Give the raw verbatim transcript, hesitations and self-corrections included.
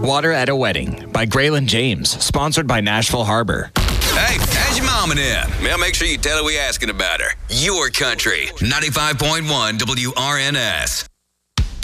Water at a Wedding by Graylin James, sponsored by Nashville Harbor. Hey, how's your mama in? Well, make sure you tell her we asking about her. Your country, ninety-five point one W R N S.